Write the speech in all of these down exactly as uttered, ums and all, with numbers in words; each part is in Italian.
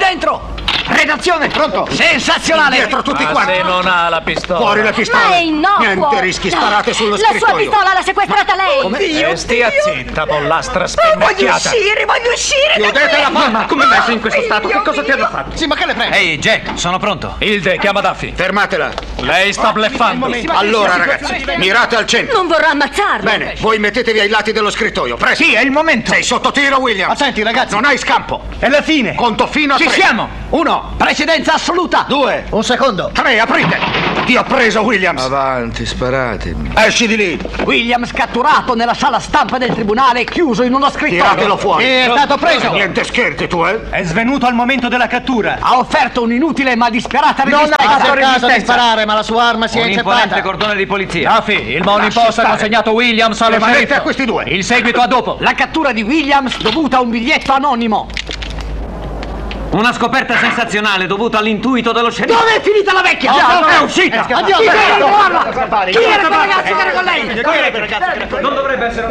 dentro! Redazione, pronto? Sensazionale! Dietro tutti Ma quanti! se non ha la pistola. Fuori le pistole! Ma è innocuo! Niente rischi, sparate sullo La scrittoio! sua pistola l'ha sequestrata lei! E stia zitta, pollastra Oh, voglio spennacchiata. uscire, voglio uscire! Chiudete la porta! Come mai sei in questo stato? Che cosa ti hanno fatto? Sì, ma che le prende? Ehi, Jack, sono pronto. Hilde, chiama Duffy. Fermatela! Lei sta bluffando. Allora, ragazzi, mirate al centro! Non vorrà ammazzarlo! Bene, voi mettetevi ai lati dello scrittoio, presto! Sì, è il momento. Sei sotto tiro, William! Attenti, ragazzi. Non hai scampo! È la fine. Conto fino a Ci tre! siamo. Uno, precedenza assoluta. Due! Un secondo. Tre, aprite! Ti ho preso, Williams! Avanti, sparatemi. Esci di lì! Williams catturato nella sala stampa del tribunale, chiuso in uno scrittoio. Tiratelo fuori! È stato preso. Niente scherzi, tu, eh? È svenuto al momento della cattura. Ha offerto un'inutile ma disperata resistenza. Non ha fatto resistenza di sparare, ma la sua arma si Un imponente cordone di polizia. Duffy, il Morning Lasci Post ha stare. consegnato Williams allo Rimanete sceriffo. a questi due! Il seguito a dopo. La cattura di Williams dovuta a un biglietto anonimo. Una scoperta sensazionale dovuta all'intuito dello sceriffo. Dove è finita la vecchia? No, è uscita! Addio, chi era guarda! Chi era quel ragazzo che era con lei? Non dovrebbe essere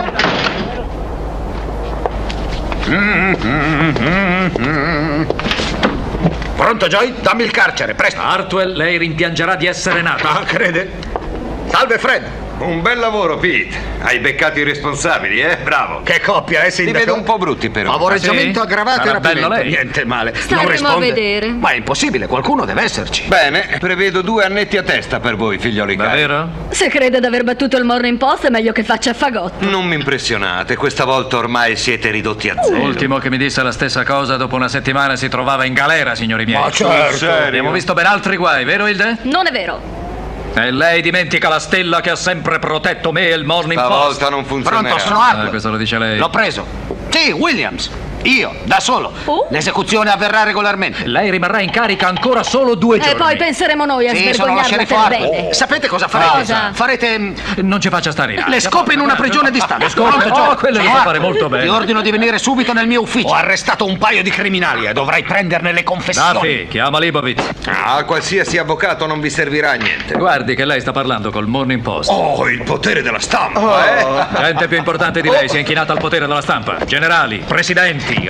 Pronto, Joy? Dammi il carcere, presto! Hartwell, lei rimpiangerà di essere nato. Ah, crede? Salve, Fred! Un bel lavoro, Pete. Hai beccato i responsabili, eh? Bravo. Che coppia, eh, Li sindaco? vedo un po' brutti, però. Favoreggiamento Ah, sì? aggravato e Sarà bello rapimento. lei. Niente male. Staremo non risponde. a vedere. Ma è impossibile, qualcuno deve esserci. Bene, prevedo due annetti a testa per voi, figlioli cari. Davvero? Se crede d'aver battuto il Morning Post è meglio che faccia fagotto. Non mi impressionate, questa volta ormai siete ridotti a zero. L'ultimo che mi disse la stessa cosa dopo una settimana si trovava in galera, signori miei. Ma certo. Serio? Abbiamo visto ben altri guai, vero Hilde? Non è vero. E lei dimentica la stella che ha sempre protetto me e il Morning Post. Stavolta non funzionerà. Pronto, sono Ah, Hartwell. questo lo dice lei. L'ho preso. Sì, Williams. Io, da solo. Oh. L'esecuzione avverrà regolarmente. Lei rimarrà in carica ancora solo due E giorni. poi penseremo noi a Sì, sono lo svergognarla sceriffo per Hartwell. bene. Sapete cosa farete? Cosa? Farete mm, Non ci faccia stare in aria. le scope in una prigione di Stato. Le scope? Pronto, Oh, Joe? quello lo Sono sa fare Hartwell. molto bene. Ti ordino di venire subito nel mio ufficio. Ho arrestato un paio di criminali e dovrai prenderne le confessioni. Duffy, chiama Leibovitz. Ah, qualsiasi avvocato non vi servirà a niente. Guardi che lei sta parlando col Morning Post. Oh, il potere della stampa, eh? Gente più importante di lei si è inchinata al potere della stampa. Generali, presidenti,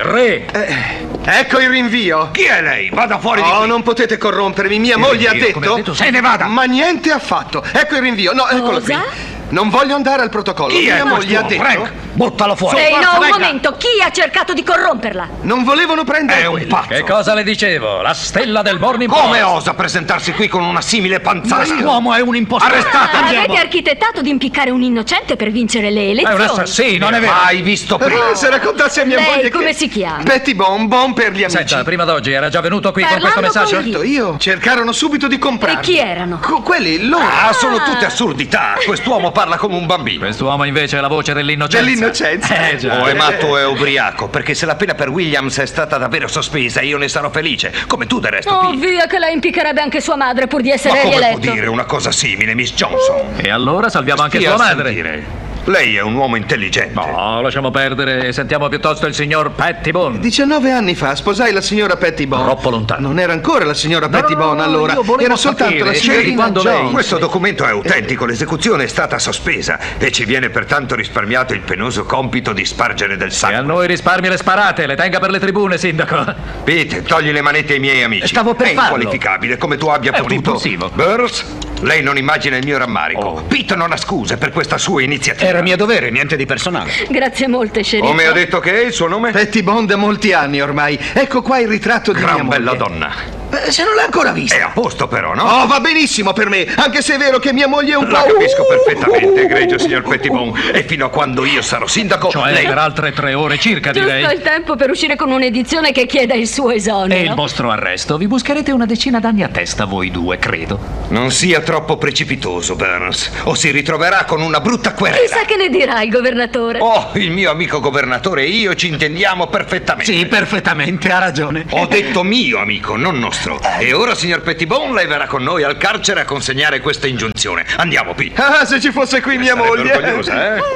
re. Ecco il rinvio. Chi è lei? Vada fuori di Oh, qui. non potete corrompermi. Mia moglie ha rinvio? Come detto... ha detto, se ne vada. Ma niente affatto. Ecco il rinvio. No, eccolo qui. Cosa? Non voglio andare al protocollo. Chi è Mia moglie ha quest'uomo? detto... Frank, buttalo fuori. Ehi, no, un Venga. momento. Chi ha cercato di corromperla? Non volevano prendere È un quelli. pazzo. Che cosa le dicevo? La stella del Morning Post. Come osa presentarsi qui con una simile panzana? Quest'uomo è un impostore. Arrestate, Ah, andiamo. avete architettato di impiccare un innocente per vincere le È elezioni. un assassino. Non è vero. Mai visto prima. Eh, se raccontassi a mia Lei moglie come che... si chiama? Betty Bon, Bon per gli amici. Senta, prima d'oggi era già venuto qui con questo Parlando messaggio? con Certo, io. Cercarono subito di comprarli. E chi erano? Co- quelli, loro. Ah, sono tutte assurdità. Quest'uomo parla come un bambino. Quest'uomo invece è la voce dell'innocenza. Dell'innocenza. Eh già. O è matto o è ubriaco, perché se la pena per Williams è stata davvero sospesa, io ne sarò felice, come tu del resto, Oh, Pete. via che lei impiccherebbe anche sua madre pur di Ma essere come può rieletto. dire una cosa simile, Miss Johnson? E allora salviamo anche Stia sua a madre. sentire. Lei è un uomo intelligente. No, lasciamo perdere e sentiamo piuttosto il signor Pettibone. diciannove anni fa sposai la signora Pettibone. Troppo lontano. Non era ancora la signora No, no, Pettibone no, allora. io volevo Era soltanto sapere, la cioè, signorina quando lei- Jones. Questo documento è autentico, l'esecuzione è stata sospesa e ci viene pertanto risparmiato il penoso compito di spargere del E a sangue. noi risparmi le sparate, le tenga per le tribune, sindaco. Pete, togli le manette ai miei amici. Stavo per È farlo. inqualificabile come tu abbia È un potuto. impulsivo. Burns, lei non immagina il mio rammarico. Oh. Pete non ha scuse per questa sua iniziativa. Era mio dovere, niente di personale. Grazie molte, sceriffo. Come ha detto che è il suo nome? Pettibone da molti anni ormai. Ecco qua il ritratto di mia Gran moglie. bella donna. Eh, se non l'ha ancora vista. È a posto però, no? Oh, va benissimo per me, anche se è vero che mia moglie è un La po'... capisco perfettamente, egregio signor Pettibone. E fino a quando io sarò sindaco, Cioè lei... per altre tre ore circa, Giusto direi. il tempo per uscire con un'edizione che chieda il suo esonero. E il vostro arresto. Vi buscherete una decina d'anni a testa voi due, credo. Non sia troppo precipitoso, Burns, o si ritroverà con una brutta querela. Chissà che ne dirà il governatore. Oh, il mio amico governatore e io ci intendiamo perfettamente. Sì, perfettamente, ha ragione. Ho detto mio amico, non nostro. E ora, signor Pettibone, lei verrà con noi al carcere a consegnare questa ingiunzione. Andiamo, Pete. Ah, se ci fosse qui mia Sarebbe moglie. orgogliosa, eh?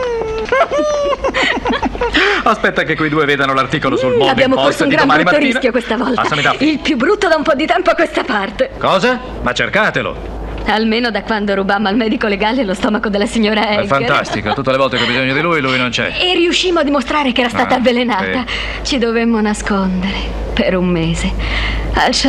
Aspetta che quei due vedano l'articolo sul Morning Abbiamo Post corso un di gran domani brutto mattina. rischio questa volta. Passami Duffy. Il più brutto da un po' di tempo a questa parte. Cosa? Ma cercatelo. Almeno da quando rubammo al medico legale lo stomaco della signora È Egger. fantastico. Tutte le volte che ho bisogno di lui, lui non c'è. E riuscimmo a dimostrare che era stata Ah, avvelenata. sì. Ci dovemmo nascondere. per un mese. Al